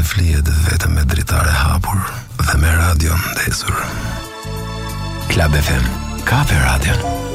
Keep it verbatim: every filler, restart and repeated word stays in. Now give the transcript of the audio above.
flihet vetëm me dritare hapur dhe me radion ndezur. Club F M, ka për radion.